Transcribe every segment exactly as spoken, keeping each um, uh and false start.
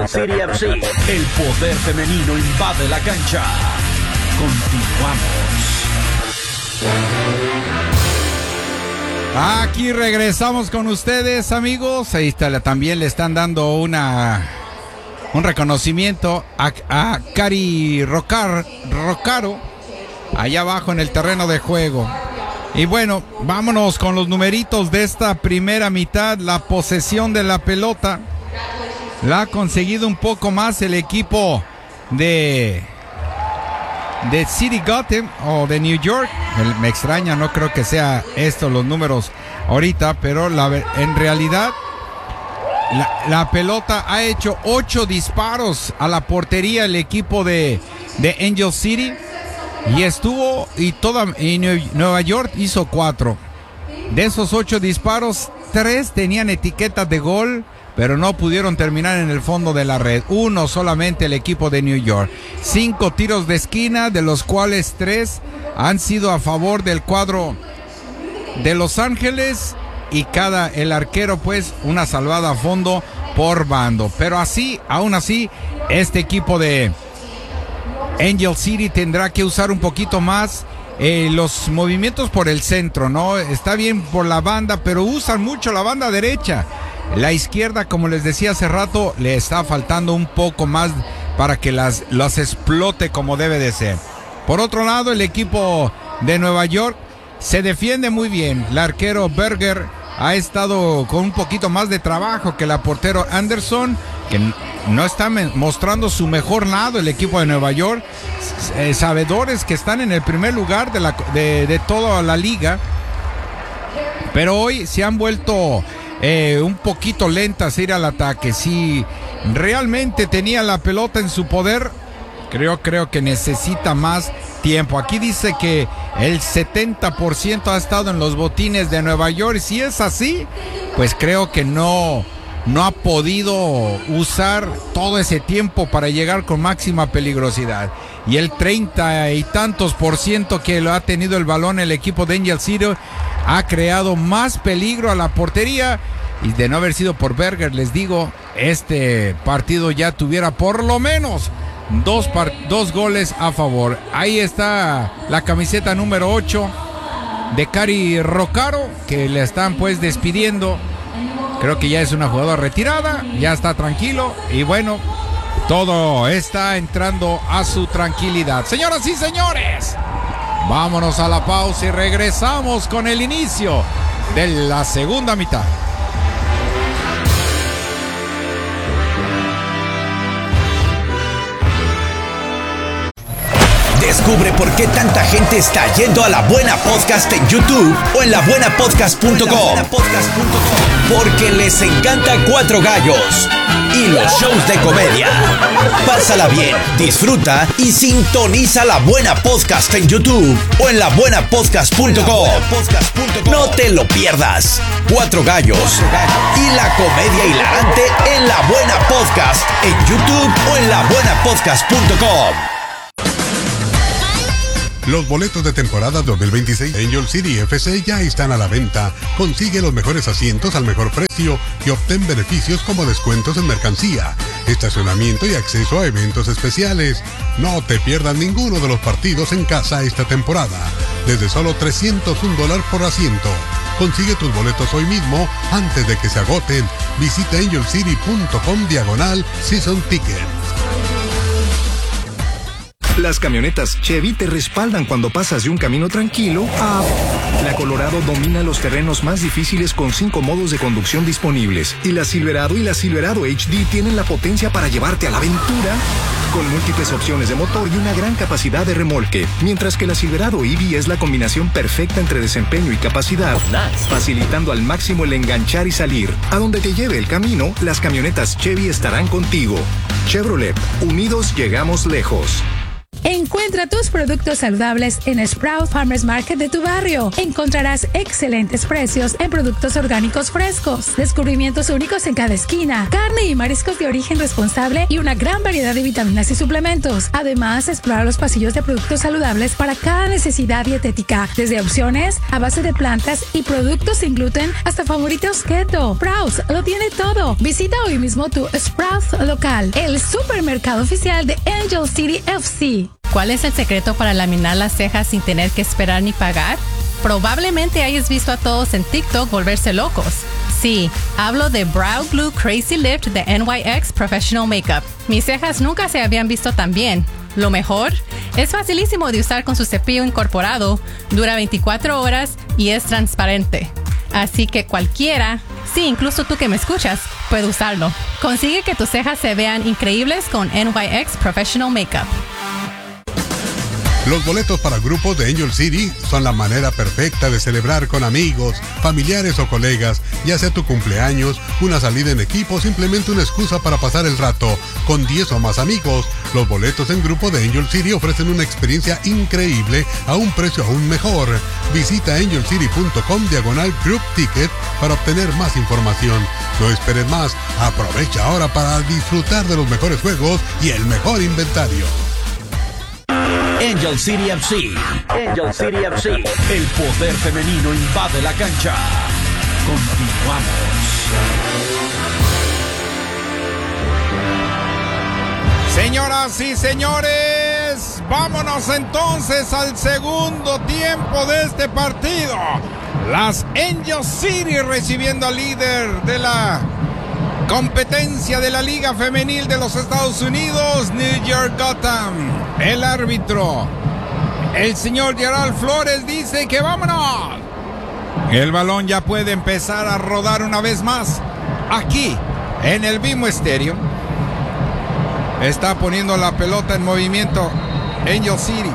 City F C. El poder femenino invade la cancha. Continuamos. Aquí regresamos con ustedes, amigos. Ahí está, también le están dando una un reconocimiento a, a Cari Rocar, Rocaro allá abajo en el terreno de juego. Y bueno, vámonos con los numeritos de esta primera mitad. La posesión de la pelota la ha conseguido un poco más el equipo de de City Gotham o de New York. El, me extraña, no creo que sea esto los números ahorita, pero la, en realidad la, la pelota ha hecho ocho disparos a la portería el equipo de, de Angel City, y estuvo y toda y Nueva York hizo cuatro. De esos ocho disparos, tres tenían etiquetas de gol, pero no pudieron terminar en el fondo de la red. Uno solamente el equipo de New York. Cinco tiros de esquina, de los cuales tres han sido a favor del cuadro de Los Ángeles, y cada el arquero pues una salvada a fondo por bando. Pero así, aún así, este equipo de Angel City tendrá que usar un poquito más eh, los movimientos por el centro, ¿no? Está bien por la banda, pero usan mucho la banda derecha. La izquierda, como les decía hace rato, le está faltando un poco más para que las, las explote como debe de ser. Por otro lado, el equipo de Nueva York se defiende muy bien. El arquero Berger ha estado con un poquito más de trabajo que el portero Anderson, que no está mostrando su mejor lado el equipo de Nueva York. Eh, sabedores que están en el primer lugar de, la, de, de toda la liga, pero hoy se han vuelto Eh, un poquito lentas ir al ataque. Si realmente tenía la pelota en su poder, creo, creo que necesita más tiempo. Aquí dice que el setenta por ciento ha estado en los botines de Nueva York. Si es así, pues creo que no, no ha podido usar todo ese tiempo para llegar con máxima peligrosidad. Y el treinta y tantos por ciento que lo ha tenido el balón el equipo de Angel City ha creado más peligro a la portería, y de no haber sido por Berger, les digo, este partido ya tuviera por lo menos dos, par- dos goles a favor. Ahí está la camiseta número ocho de Cari Rocaro, que le están pues despidiendo. Creo que ya es una jugadora retirada, ya está tranquilo, y bueno, todo está entrando a su tranquilidad. Señoras y señores, vámonos a la pausa y regresamos con el inicio de la segunda mitad. Descubre por qué tanta gente está yendo a La Buena Podcast en YouTube o en la buena podcast punto com. Porque les encanta Cuatro Gallos y los shows de comedia. Pásala bien, disfruta y sintoniza La Buena Podcast en YouTube o en la buena podcast punto com. No te lo pierdas. Cuatro Gallos y la comedia hilarante en La Buena Podcast en YouTube o en la buena podcast punto com. Los boletos de temporada dos mil veintiséis de Angel City F C ya están a la venta. Consigue los mejores asientos al mejor precio y obtén beneficios como descuentos en mercancía, estacionamiento y acceso a eventos especiales. No te pierdas ninguno de los partidos en casa esta temporada, desde solo trescientos un dólares por asiento. Consigue tus boletos hoy mismo antes de que se agoten. Visita angelcity.com diagonal season ticket. Las camionetas Chevy te respaldan cuando pasas de un camino tranquilo a... La Colorado domina los terrenos más difíciles con cinco modos de conducción disponibles. Y la Silverado y la Silverado H D tienen la potencia para llevarte a la aventura con múltiples opciones de motor y una gran capacidad de remolque. Mientras que la Silverado E V es la combinación perfecta entre desempeño y capacidad, facilitando al máximo el enganchar y salir. A donde te lleve el camino, las camionetas Chevy estarán contigo. Chevrolet, unidos llegamos lejos. Encuentra tus productos saludables en Sprout Farmers Market de tu barrio. Encontrarás excelentes precios en productos orgánicos frescos, descubrimientos únicos en cada esquina, carne y mariscos de origen responsable y una gran variedad de vitaminas y suplementos. Además, explora los pasillos de productos saludables para cada necesidad dietética, desde opciones a base de plantas y productos sin gluten hasta favoritos keto. Sprouts lo tiene todo. Visita hoy mismo tu Sprouts local, el supermercado oficial de Angel City F C. ¿Cuál es el secreto para laminar las cejas sin tener que esperar ni pagar? Probablemente hayas visto a todos en TikTok volverse locos. Sí, hablo de Brow Glue Crazy Lift de N Y X Professional Makeup. Mis cejas nunca se habían visto tan bien. Lo mejor, es facilísimo de usar con su cepillo incorporado, dura veinticuatro horas y es transparente. Así que cualquiera, sí, incluso tú que me escuchas, puede usarlo. Consigue que tus cejas se vean increíbles con N Y X Professional Makeup. Los boletos para grupos de Angel City son la manera perfecta de celebrar con amigos, familiares o colegas, ya sea tu cumpleaños, una salida en equipo o simplemente una excusa para pasar el rato. Con diez o más amigos, los boletos en grupo de Angel City ofrecen una experiencia increíble a un precio aún mejor. Visita angel city punto com diagonal group ticket para obtener más información. No esperes más, aprovecha ahora para disfrutar de los mejores juegos y el mejor inventario. Angel City F C. Angel City F C. El poder femenino invade la cancha. Continuamos. Señoras y señores, vámonos entonces al segundo tiempo de este partido. Las Angel City recibiendo al líder de la competencia de la Liga Femenil de los Estados Unidos, New York Gotham. El árbitro, el señor Gerald Flores, dice que vámonos. El balón ya puede empezar a rodar una vez más aquí en el BMO Stadium. Está poniendo la pelota en movimiento Angel City.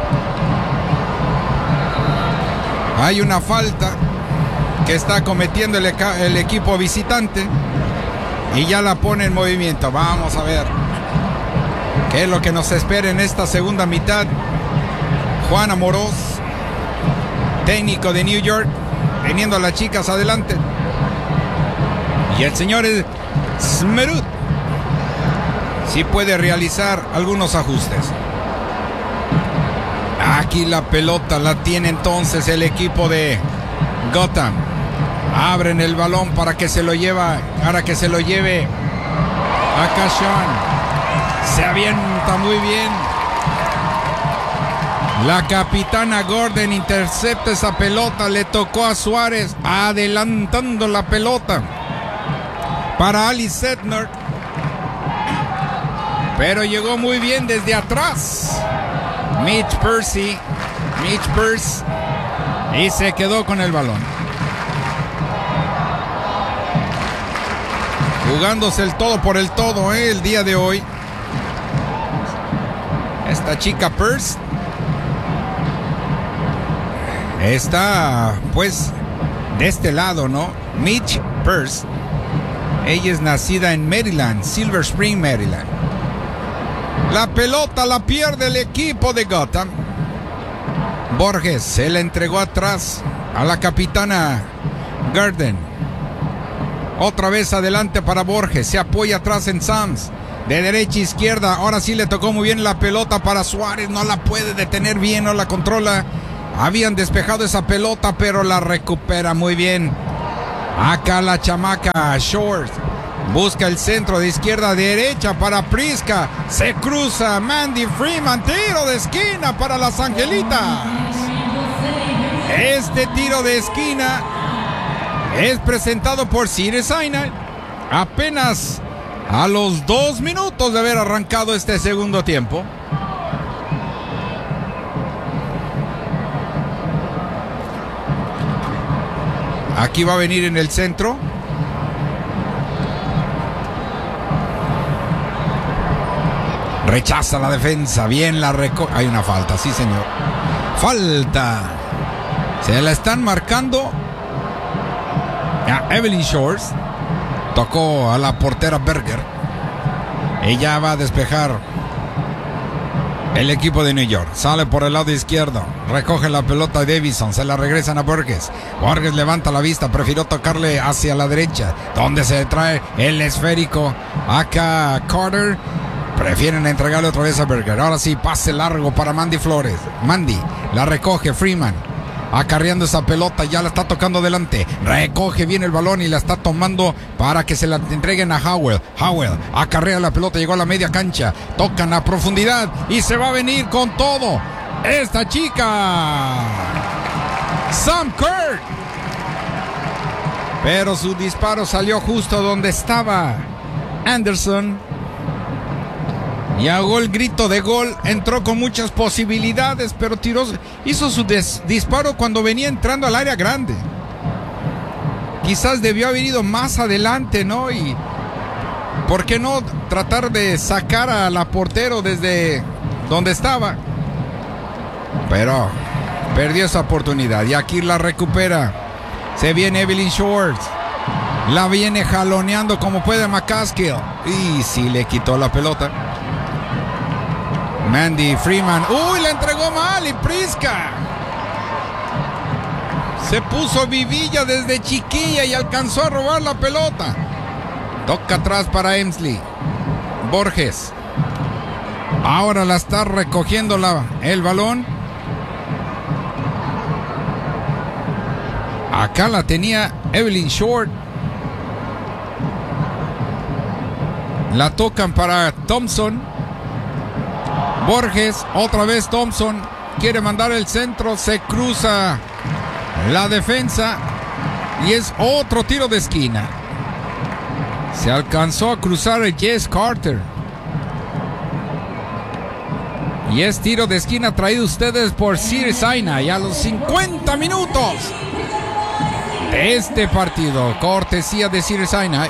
Hay una falta que está cometiendo el, el equipo visitante y ya la pone en movimiento. Vamos a ver qué es lo que nos espera en esta segunda mitad. Juan Amorós, técnico de New York, teniendo a las chicas adelante. Y el señor Smerud sí puede realizar algunos ajustes. Aquí la pelota la tiene entonces el equipo de Gotham. Abren el balón para que se lo lleva, para que se lo lleve a Kashan. Se avienta muy bien. La capitana Gordon intercepta esa pelota, le tocó a Suárez, adelantando la pelota para Alice Sednor. Pero llegó muy bien desde atrás Mitch Percy, Mitch Percy, y se quedó con el balón. Jugándose el todo por el todo, ¿eh? El día de hoy. Esta chica Percy está, pues, de este lado, ¿no? Mitch Percy. Ella es nacida en Maryland, Silver Spring, Maryland. La pelota la pierde el equipo de Gotham. Borges se la entregó atrás a la capitana Garden. Otra vez adelante para Borges. Se apoya atrás en Sams. De derecha a izquierda. Ahora sí le tocó muy bien la pelota para Suárez. No la puede detener bien, no la controla. Habían despejado esa pelota, pero la recupera muy bien. Acá la chamaca Short. Busca el centro de izquierda a derecha para Priska. Se cruza Mandy Freeman. Tiro de esquina para las Angelitas. Este tiro de esquina es presentado por City Sinai. Apenas a los dos minutos de haber arrancado este segundo tiempo. Aquí va a venir en el centro. Rechaza la defensa. Bien la reco... Hay una falta, sí señor. Falta. Se la están marcando a Evelyn Shores. Tocó a la portera Berger. Ella va a despejar El equipo de New York sale por el lado izquierdo. Recoge la pelota Davidson. Se la regresan a Burgess. Burgess levanta la vista. Prefirió tocarle hacia la derecha, donde se trae el esférico. Acá Carter. Prefieren entregarle otra vez a Berger. Ahora sí, pase largo para Mandy Flores. Mandy la recoge. Freeman acarreando esa pelota, ya la está tocando adelante, recoge bien el balón y la está tomando para que se la entreguen a Howell. Howell acarrea la pelota, llegó a la media cancha, tocan a profundidad y se va a venir con todo esta chica, Sam Kerr, pero su disparo salió justo donde estaba Anderson. Y hago el grito de gol, entró con muchas posibilidades, pero tiró, hizo su des, disparo cuando venía entrando al área grande. Quizás debió haber ido más adelante, ¿no? Y ¿por qué no tratar de sacar a la portero desde donde estaba? Pero perdió esa oportunidad y aquí la recupera. Se viene Evelyn Schwartz. La viene jaloneando como puede McCaskill. Y sí le quitó la pelota. Mandy Freeman. ¡Uy! Le entregó mal y Priska se puso vivilla desde chiquilla y alcanzó a robar la pelota. Toca atrás para Emsley. Borges. Ahora la está recogiendo la, el balón. Acá la tenía Evelyn Short. La tocan para Thompson. Borges, otra vez Thompson, quiere mandar el centro, se cruza la defensa y es otro tiro de esquina. Se alcanzó a cruzar el Jess Carter. Y es tiro de esquina traído ustedes por Cedars-Sinai a los cincuenta minutos de este partido, cortesía de Cedars-Sinai.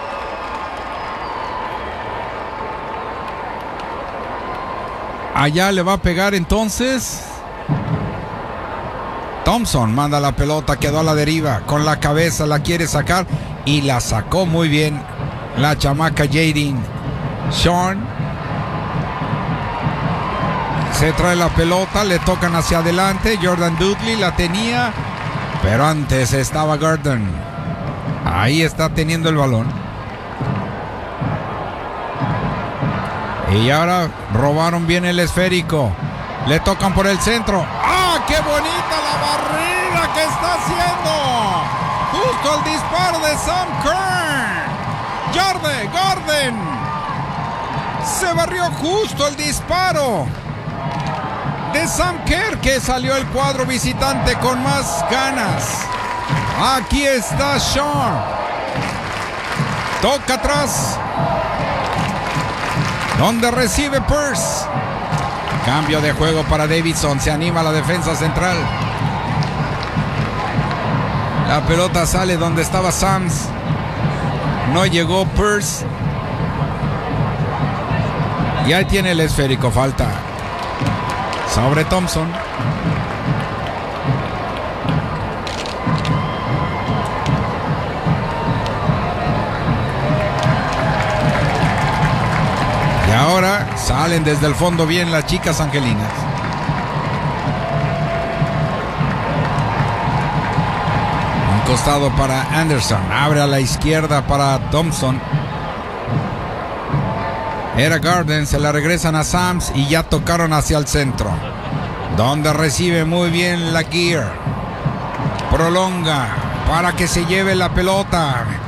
Allá le va a pegar entonces. Thompson manda la pelota, quedó a la deriva. Con la cabeza la quiere sacar y la sacó muy bien la chamaca Jaden Sean. Se trae la pelota, le tocan hacia adelante. Jordan Dudley la tenía, pero antes estaba Gordon. Ahí está teniendo el balón. Y ahora robaron bien el esférico. Le tocan por el centro. ¡Ah, qué bonita la barrida que está haciendo! Justo el disparo de Sam Kerr. Jordan, Gordon. Se barrió justo el disparo de Sam Kerr, que salió el cuadro visitante con más ganas. Aquí está Sean. Toca atrás, donde recibe Pierce. Cambio de juego para Davidson. Se anima la defensa central. La pelota sale donde estaba Sams. No llegó Pierce. Y ahí tiene el esférico. Falta sobre Thompson. Y ahora salen desde el fondo bien las chicas angelinas. Un costado para Anderson. Abre a la izquierda para Thompson. Era Garden. Se la regresan a Sams y ya tocaron hacia el centro, donde recibe muy bien la Gear. Prolonga para que se lleve la pelota.